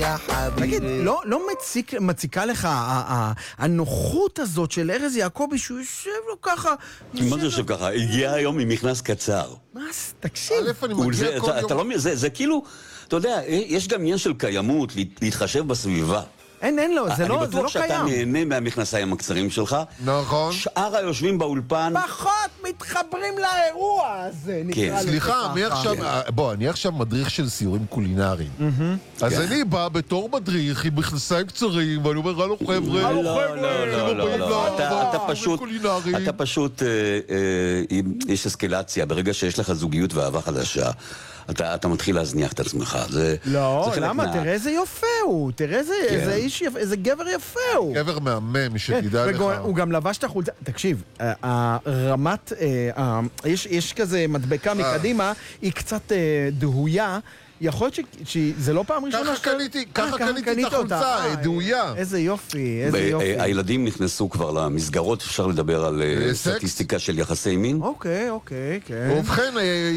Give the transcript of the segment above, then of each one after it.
תגיד, לא מציקה לך הנוחות הזאת של ארז יעקבי שהוא יושב לו ככה? מה זה יושב ככה? הגיע היום עם מכנס קצר. מה? תקשיב. זה כאילו, אתה יודע, יש גם עניין של קיימות, להתחשב בסביבה. אין לו, זה לא קיים. אני בטוח שאתה נהנה מהמכנסיים הקצרים שלך. נכון. שאר היושבים באולפן פחות מתחברים לאירוע הזה. סליחה, אני עכשיו מדריך של סיורים קולינריים. אז אני בא בתור מדריך עם מכנסיים קצרים, ואני אומר, הלו חבר'ה. לא, אתה פשוט, יש אסקלציה, ברגע שיש לך זוגיות ואהבה חדשה, אתה מתחיל להזניח את עצמך. לא, למה? תראה איזה יפה הוא, תראה איזה איש יפה, איזה גבר יפה הוא. גבר מהמם, שתדע לך. הוא גם לבש את החולצה, תקשיב, הרמת, יש כזה מדבקה מקדימה, היא קצת דהויה, יכול להיות שזה לא פעם ראשונה ככה קניתי את החולצה, דהויה. איזה יופי, איזה יופי. הילדים נכנסו כבר למסגרות, אפשר לדבר על סטטיסטיקה של יחסי מין? אוקיי, כן. ובכן,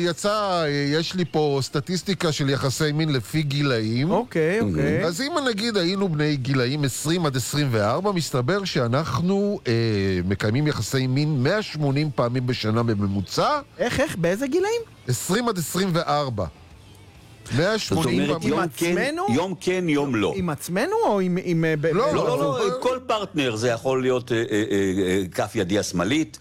יש לי פה סטטיסטיקה של יחסי מין לפי גילאים. אוקיי. אז אם נגיד היינו בני גילאים 20 עד 24, מסתבר שאנחנו מקיימים יחסי מין 180 פעמים בשנה בממוצע. איך? באיזה גילאים? 20 עד 24. 180 זאת אומרת, יום כן, יום לא. עם עצמנו או עם... לא, כל פרטנר, זה יכול להיות כף ידי השמאלית.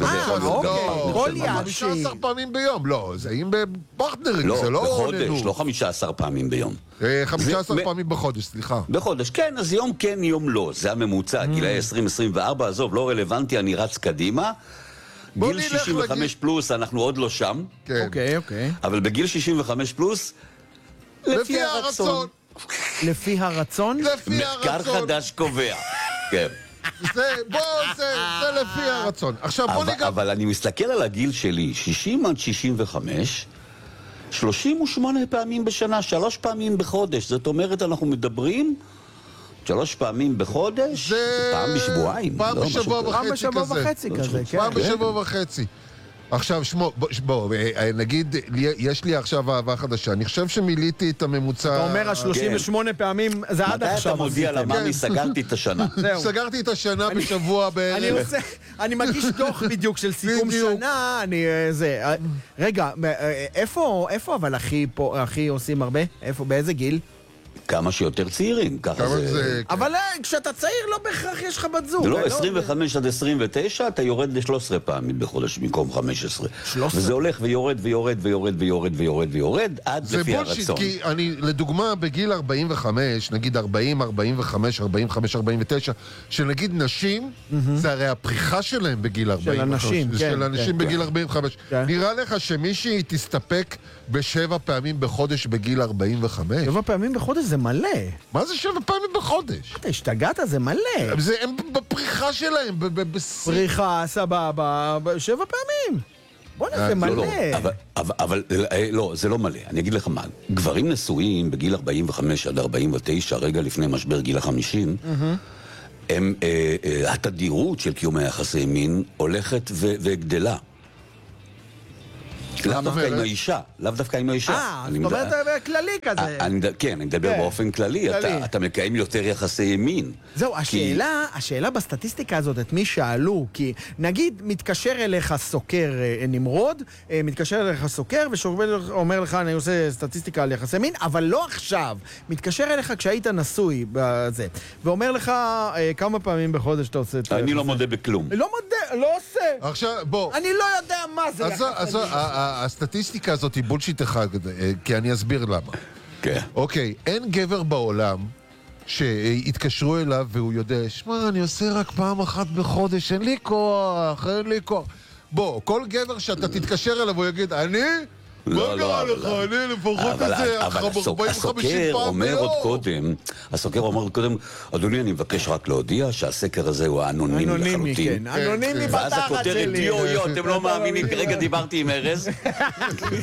כל יד 15 פעמים ביום, לא, זה אם בפרטנרים, זה לא... בחודש, לא 15 פעמים ביום. 15 פעמים בחודש, סליחה. בחודש, כן, אז יום כן, יום לא, זה הממוצע, גילאי 20-24, עזוב, לא רלוונטי, אני רץ קדימה. גיל 65 פלוס, אנחנו עוד לא שם. אוקיי. אבל בגיל 65 פלוס, לפי הרצון. לפי הרצון? מחקר חדש קובע. כן. זה לפי הרצון. עכשיו בוא ניגע... אבל אני מסתכל על הגיל שלי, 60 עד 65, 38 פעמים בשנה, 3 פעמים בחודש. זאת אומרת, אנחנו מדברים 3 פעמים בחודש, פעם בשבועיים. פעם בשבוע וחצי כזה. פעם בשבוע וחצי. עכשיו, בוא, נגיד, יש לי עכשיו אהבה חדשה. אני חושב שמיליתי את הממוצע... אתה אומר, 38 פעמים, זה עד עכשיו. מתי אתה מודיע למאמי, סגרתי את השנה? סגרתי את השנה בשבוע בערב. אני מגיש דוח בדיוק של סיכום שנה, רגע, איפה אבל הכי עושים הרבה? איפה, באיזה גיל? כמה שיותר צעירים, ככה זה... אבל כשאתה צעיר לא בהכרח יש לך בת זוג. לא, 25 עד 29 אתה יורד ל-13 פעמים בחודש במקום 15. וזה הולך ויורד ויורד ויורד ויורד ויורד ויורד עד לפי הרצון. זה בולשיט, כי אני, לדוגמה, בגיל 45, נגיד 40, 45, 45, 49, שנגיד נשים, זה הרי הפריחה שלהם בגיל 45. של אנשים, כן. של אנשים בגיל 45. נראה לך שמישהי תסתפק ב7 פעמים בחודש בגיל 45? 7 פעמים בחודש זה מלא. מה זה 7 פעמים בחודש? אתה השתגעת, זה מלא. הם בפריחה שלהם, פריחה, סבבה, 7 פעמים. בוא נעשה מלא. אבל לא, זה לא מלא. אני אגיד לך מה, גברים נשואים בגיל 45 עד 49, רגע לפני משבר גיל ה-50, התדירות של קיום היחסי מין הולכת וגדלה. לאו דווקא עם האישה. זאת אומרת כללי כזה. כן, אני מדבר באופן כללי, אתה מקיים יותר יחסי מין. זהו, השאלה בסטטיסטיקה הזאת, את מי שאלו, כי נגיד מתקשר אליך סוקר נמרוד, מתקשר אליך סוקר ואומר לך, אני עושה סטטיסטיקה על יחסי מין, אבל לא עכשיו. מתקשר אליך כשהיית נשוי בזה, ואומר לך כמה פעמים בחודש אתה עושה... אני לא מודה בכלום. לא מודה, לא עושה. עכשיו, בוא. אני לא יודע מה זה יחסי מין. הסטטיסטיקה הזאת היא בולשיט אחד, כי אני אסביר למה. כן. אוקיי, אין גבר בעולם שהתקשרו אליו והוא יודע, שמע, אני עושה רק פעם אחת בחודש, אין לי כוח. בוא, כל גבר שאתה תתקשר אליו הוא יגיד, אני? מה קרה לך? אני לפחות איזה 40-50 פעם ביום. הסוקר אומר עוד קודם, אדוני, אני מבקש רק להודיע שהסקר הזה הוא האנונימי לחלוטין. אנונימי, כן. אנונימי ואז בתחת הכותרת, שלי. אתם לא מאמינים, כרגע דיברתי עם ארז.